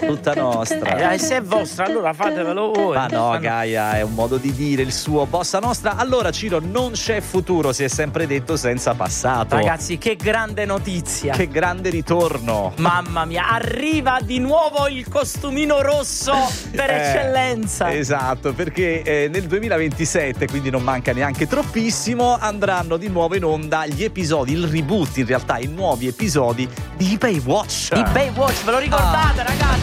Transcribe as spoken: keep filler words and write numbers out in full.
tutta nostra. Eh, se è vostra, allora fatevelo voi. Ma no, Gaia, è un modo di dire il suo bossa nostra. Allora, Ciro, non c'è futuro, si è sempre detto, senza passato. Ragazzi, che grande notizia. Che grande ritorno. Mamma mia, arriva di nuovo il costumino rosso per Eh, eccellenza. Esatto, perché eh, nel duemilaventisette, quindi non manca neanche troppissimo, andranno di nuovo in onda gli episodi, il reboot in realtà, i nuovi episodi di Baywatch. Di Baywatch, ve lo ricordate, Ah. ragazzi?